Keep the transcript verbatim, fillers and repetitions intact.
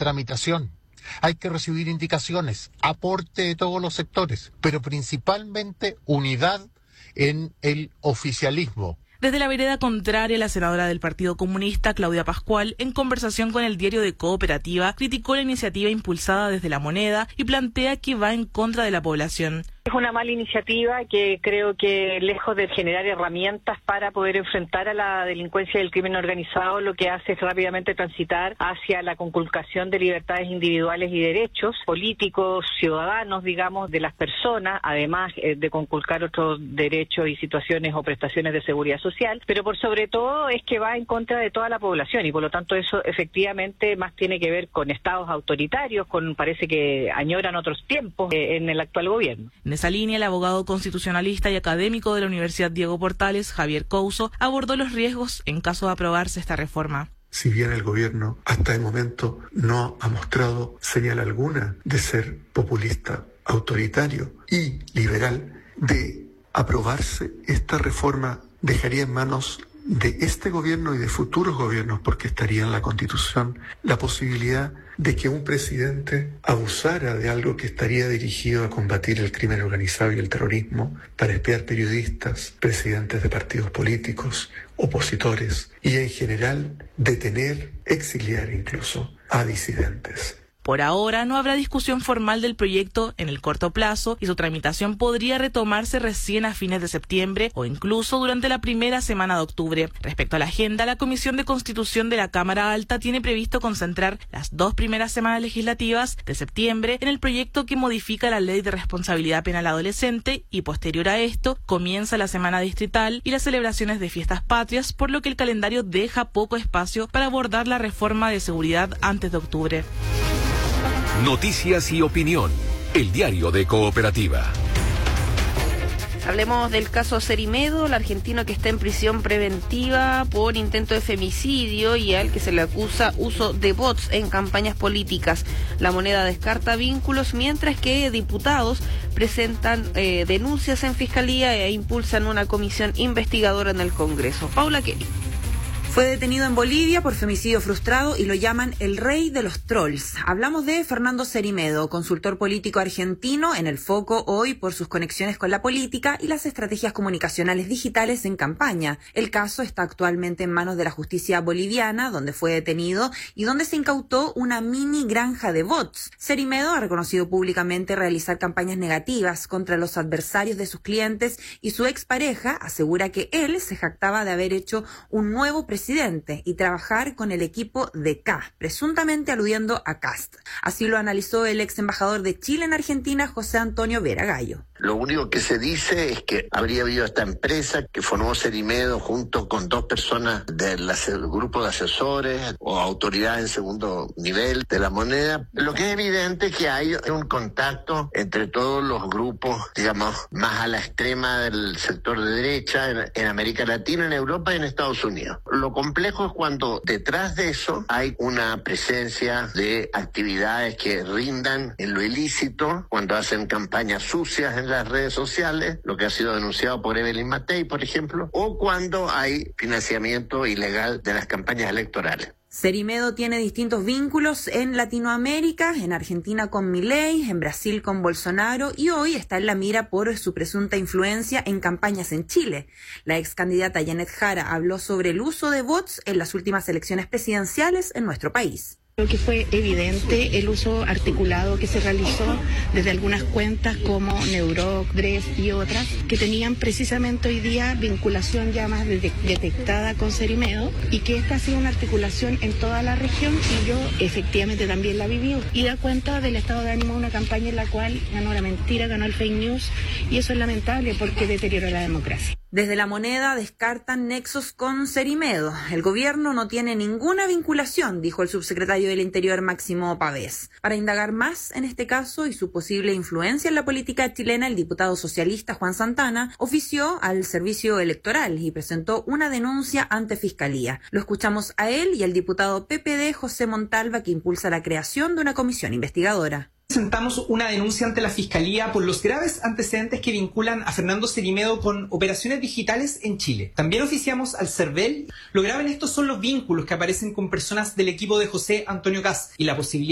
tramitación. Hay que recibir indicaciones, aporte de todos los sectores, pero principalmente unidad en el oficialismo. Desde la vereda contraria, la senadora del Partido Comunista, Claudia Pascual, en conversación con el diario de Cooperativa, criticó la iniciativa impulsada desde La Moneda y plantea que va en contra de la población. Es una mala iniciativa que creo que, lejos de generar herramientas para poder enfrentar a la delincuencia y el crimen organizado, lo que hace es rápidamente transitar hacia la conculcación de libertades individuales y derechos políticos, ciudadanos, digamos, de las personas, además eh, de conculcar otros derechos y situaciones o prestaciones de seguridad social, pero por sobre todo es que va en contra de toda la población y por lo tanto eso efectivamente más tiene que ver con estados autoritarios, con parece que añoran otros tiempos eh, en el actual gobierno. En esa línea, el abogado constitucionalista y académico de la Universidad Diego Portales, Javier Couso, abordó los riesgos en caso de aprobarse esta reforma. Si bien el gobierno hasta el momento no ha mostrado señal alguna de ser populista, autoritario y liberal, de aprobarse esta reforma dejaría en manos de este gobierno y de futuros gobiernos, porque estaría en la Constitución, la posibilidad de que un presidente abusara de algo que estaría dirigido a combatir el crimen organizado y el terrorismo para espiar periodistas, presidentes de partidos políticos, opositores y en general detener, exiliar incluso a disidentes. Por ahora no habrá discusión formal del proyecto en el corto plazo y su tramitación podría retomarse recién a fines de septiembre o incluso durante la primera semana de octubre. Respecto a la agenda, la Comisión de Constitución de la Cámara Alta tiene previsto concentrar las dos primeras semanas legislativas de septiembre en el proyecto que modifica la Ley de Responsabilidad Penal Adolescente y posterior a esto comienza la semana distrital y las celebraciones de fiestas patrias, por lo que el calendario deja poco espacio para abordar la reforma de seguridad antes de octubre. Noticias y opinión. El diario de Cooperativa. Hablemos del caso Cerimedo, el argentino que está en prisión preventiva por intento de femicidio y al que se le acusa uso de bots en campañas políticas. La Moneda descarta vínculos, mientras que diputados presentan eh, denuncias en fiscalía e impulsan una comisión investigadora en el Congreso. Paula Kelly. Fue detenido en Bolivia por femicidio frustrado y lo llaman el rey de los trolls. Hablamos de Fernando Cerimedo, consultor político argentino, en el foco hoy por sus conexiones con la política y las estrategias comunicacionales digitales en campaña. El caso está actualmente en manos de la justicia boliviana, donde fue detenido y donde se incautó una mini granja de bots. Cerimedo ha reconocido públicamente realizar campañas negativas contra los adversarios de sus clientes y su expareja asegura que él se jactaba de haber hecho un nuevo presidente y trabajar con el equipo de K, presuntamente aludiendo a Kast. Así lo analizó el ex embajador de Chile en Argentina, José Antonio Vera Gallo. Lo único que se dice es que habría habido esta empresa que formó Cerimedo junto con dos personas del grupo de asesores o autoridades en segundo nivel de la Moneda. Lo que es evidente es que hay un contacto entre todos los grupos, digamos, más a la extrema del sector de derecha en, en América Latina, en Europa y en Estados Unidos. Lo complejo es cuando detrás de eso hay una presencia de actividades que rindan en lo ilícito, cuando hacen campañas sucias en las redes sociales, lo que ha sido denunciado por Evelyn Matei, por ejemplo, o cuando hay financiamiento ilegal de las campañas electorales. Cerimedo tiene distintos vínculos en Latinoamérica, en Argentina con Milei, en Brasil con Bolsonaro y hoy está en la mira por su presunta influencia en campañas en Chile. La ex candidata Janet Jara habló sobre el uso de bots en las últimas elecciones presidenciales en nuestro país. Creo que fue evidente el uso articulado que se realizó desde algunas cuentas como Neuroc, Dres y otras que tenían precisamente hoy día vinculación ya más de- detectada con Cerimedo y que esta ha sido una articulación en toda la región y yo efectivamente también la viví y da cuenta del estado de ánimo de una campaña en la cual ganó la mentira, ganó el fake news y eso es lamentable porque deteriora la democracia. Desde La Moneda descartan nexos con Cerimedo. El gobierno no tiene ninguna vinculación, dijo el subsecretario del Interior Máximo Pavés. Para indagar más en este caso y su posible influencia en la política chilena, el diputado socialista Juan Santana ofició al servicio electoral y presentó una denuncia ante Fiscalía. Lo escuchamos a él y al diputado P P D José Montalva, que impulsa la creación de una comisión investigadora. Presentamos una denuncia ante la Fiscalía por los graves antecedentes que vinculan a Fernando Cerimedo con operaciones digitales en Chile. También oficiamos al CERVEL. Lo grave en esto son los vínculos que aparecen con personas del equipo de José Antonio Kast y la posibilidad